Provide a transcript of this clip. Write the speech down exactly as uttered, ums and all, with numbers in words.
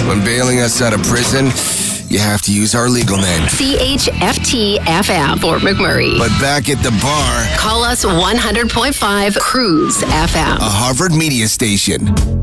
When bailing us out of prison, you have to use our legal name. C H F T F M, Fort McMurray. But back at the bar, call us one hundred point five Cruise F M. a Harvard media station.